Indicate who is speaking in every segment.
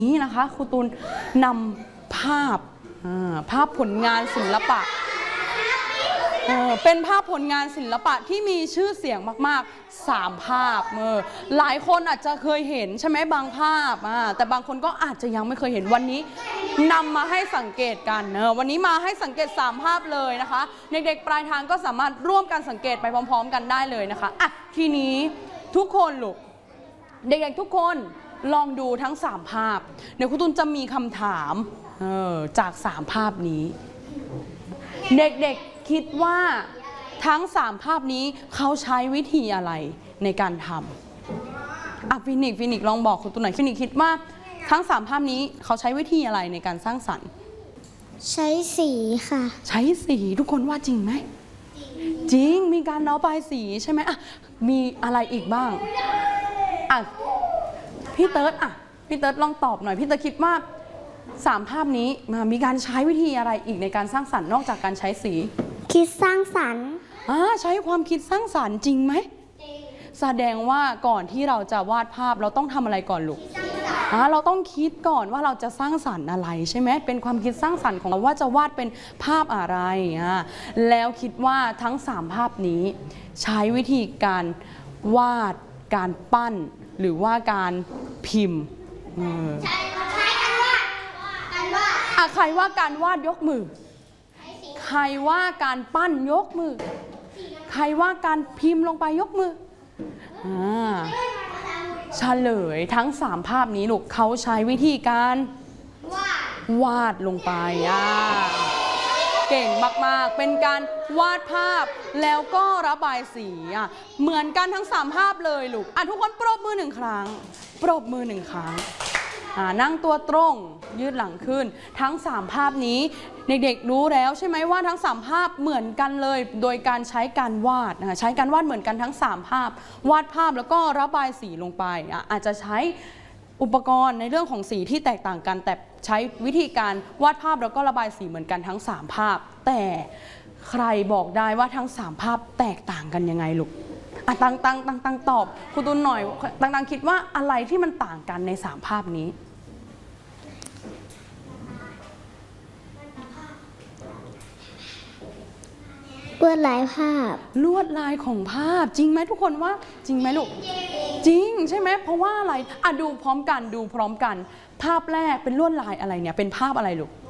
Speaker 1: นี้นะคะครูตูนนำภาพผลงานศิลปะเป็นภาพผลงานศิลปะที่มีชื่อเสียงมากๆ3 ภาพหลายคนอาจจะเคยเห็นใช่ไหมบางภาพแต่บางคนก็อาจจะยังไม่เคยเห็นวันนี้นำมาให้สังเกตกันวันนี้มาให้สังเกต3 ภาพเลยนะคะเด็กๆปลายทางก็สามารถร่วมกันสังเกตไปพร้อมๆกันได้เลยนะคะทีนี้ทุกคนลูกเด็กๆทุกคนลองดูทั้ง3 ภาพเดี๋ยวครูตูนจะมีคำถามจาก3 ภาพนี้เด็กๆคิดว่าทั้ง3 ภาพนี้เขาใช้วิธีอะไรในการทำฟินิกลองบอกครูตูนหน่อยฟินิกคิดว่าทั้ง3 ภาพนี้เขาใช้วิธีอะไรในการสร้างสรรค์
Speaker 2: ใช้สีค่ะ
Speaker 1: ใช้สีทุกคนว่าจริงไหมจริงมีการระบายสีใช่ไหมมีอะไรอีกบ้างพี่เติร์ดลองตอบหน่อยพี่เติร์ดคิดว่า3 ภาพนี้มีการใช้วิธีอะไรอีกในการสร้างสรรค์นอกจากการใช้สี
Speaker 2: คิดสร้างสรรค์
Speaker 1: ใช้ความคิดสร้างสรรค์จริงไหมแสดงว่าก่อนที่เราจะวาดภาพเราต้องทำอะไรก่อนลูกเราต้องคิดก่อนว่าเราจะสร้างสรรค์อะไรใช่ไหมเป็นความคิดสร้างสรรค์ของเราว่าจะวาดเป็นภาพอะไรแล้วคิดว่าทั้ง3 ภาพนี้ใช้วิธีการวาดการปั้นหรือว่าการพิมพ์ใครว่าการวาดยกมือใครว่าการปั้นยกมือใครว่าการพิมพ์ลงไปยกมือเฉลยทั้ง3 ภาพนี้ลูกเขาใช้วิธีการวาดลงไปเก่งมากๆเป็นการวาดภาพแล้วก็ระบายสีเหมือนกันทั้ง3 ภาพเลยลูกทุกคนปรบมือ1 ครั้งปรบมือ1 ครั้งนั่งตัวตรงยืดหลังขึ้นทั้ง3 ภาพนี้เด็กๆรู้แล้วใช่ไหมว่าทั้ง3 ภาพเหมือนกันเลยโดยการใช้การวาดใช้การวาดเหมือนกันทั้ง3 ภาพวาดภาพแล้วก็ระบายสีลงไปอาจจะใช้อุปกรณ์ในเรื่องของสีที่แตกต่างกันแต่ใช้วิธีการวาดภาพแล้วก็ระบายสีเหมือนกันทั้ง3 ภาพแต่ใครบอกได้ว่าทั้ง3 ภาพแตกต่างกันยังไงลูกตังตอบครูตูนหน่อยตังคิดว่าอะไรที่มันต่างกันใน3 ภาพนี้
Speaker 2: ลวดลายภาพ
Speaker 1: ลวดลายของภาพจริงไหมทุกคนว่าจริงไหมลูกจริงใช่ไหมเพราะว่าอะไรดูพร้อมกันภาพแรกเป็นลวดลายอะไรเนี่ยเป็นภาพอะไรลูก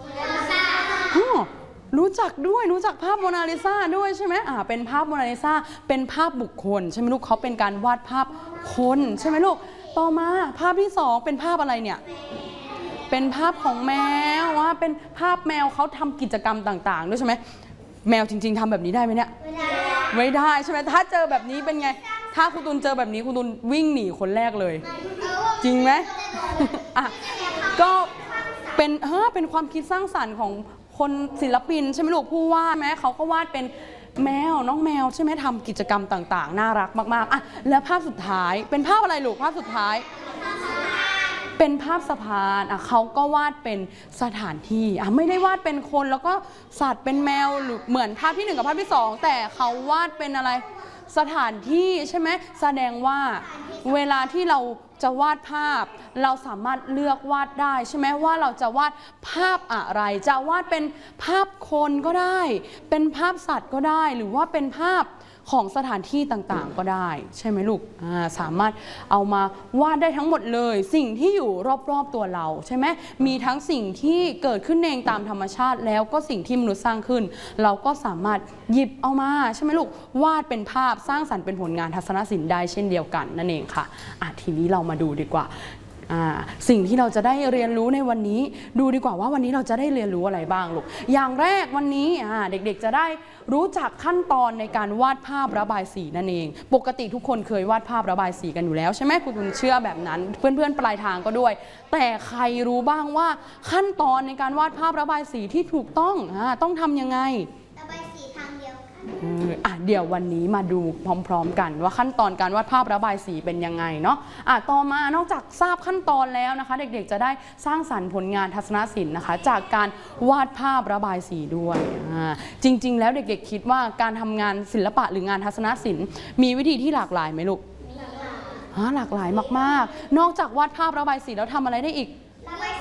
Speaker 1: รู้จักภาพโมนาลิซาด้วยใช่ไหมเป็นภาพโมนาลิซาเป็นภาพบุคคลใช่ไหมลูกเขาเป็นการวาดภาพคนใช่ไหมลูกต่อมาภาพที่2เป็นภาพอะไรเนี่ยเป็นภาพของแมวเป็นภาพแมวเขาทำกิจกรรมต่างๆด้วยใช่ไหมแมวจริงๆทำแบบนี้ได้ไหมเนี่ยไม่ได้ใช่ไหมถ้าเจอแบบนี้เป็นไงถ้าครูตูนเจอแบบนี้ครูตูนวิ่งหนีคนแรกเลยจริงไหมก็เป็นความคิดสร้างสรรค์ของคนศิลปินใช่ไหมลูกผู้วาดแม้เขาก็วาดเป็นแมวน้องแมวใช่ไหมทำกิจกรรมต่างๆน่ารักมากๆแล้วภาพสุดท้ายเป็นภาพอะไรลูกภาพสุดท้ายเป็นภาพสะพานเขาก็วาดเป็นสถานที่ไม่ได้วาดเป็นคนแล้วก็สัตว์เป็นแมวหรือเหมือนภาพที่1กับภาพที่2แต่เขาวาดเป็นอะไรสถานที่ใช่ไหมแสดงว่าเวลาที่เราจะวาดภาพเราสามารถเลือกวาดได้ใช่ไหมว่าเราจะวาดภาพอะไรจะวาดเป็นภาพคนก็ได้เป็นภาพสัตว์ก็ได้หรือว่าเป็นภาพของสถานที่ต่างๆก็ได้ใช่ไหมลูกสามารถเอามาวาดได้ทั้งหมดเลยสิ่งที่อยู่รอบๆตัวเราใช่ไหมมีทั้งสิ่งที่เกิดขึ้นเองตามธรรมชาติแล้วก็สิ่งที่มนุษย์สร้างขึ้นเราก็สามารถหยิบเอามาใช่ไหมลูกวาดเป็นภาพสร้างสรรค์เป็นผลงานทัศนศิลป์ได้เช่นเดียวกันนั่นเองค่ะทีนี้เรามาดูดีกว่าสิ่งที่เราจะได้เรียนรู้ในวันนี้ดูดีกว่าว่าวันนี้เราจะได้เรียนรู้อะไรบ้างลูกอย่างแรกวันนี้เด็กๆจะได้รู้จักขั้นตอนในการวาดภาพระบายสีนั่นเองปกติทุกคนเคยวาดภาพระบายสีกันอยู่แล้วใช่ไหมคุณเชื่อแบบนั้นเพื่อนๆปลายทางก็ด้วยแต่ใครรู้บ้างว่าขั้นตอนในการวาดภาพระบายสีที่ถูกต้องทำยังไง
Speaker 2: ระบายสีทางเดียว
Speaker 1: เดี๋ยววันนี้มาดูพร้อมๆกันว่าขั้นตอนการวาดภาพระบายสีเป็นยังไงเนาะต่อมานอกจากทราบขั้นตอนแล้วนะคะเด็กๆจะได้สร้างสรรค์ผลงานทัศนศิลป์นะคะจากการวาดภาพระบายสีด้วยจริงๆแล้วเด็กๆคิดว่าการทำงานศิลปะหรืองานทัศนศิลป์มีวิธีที่หลากหลายไหมลูกหลากหลายมากๆนอกจากวาดภาพระบายสีแล้วทำอะไรได้อีก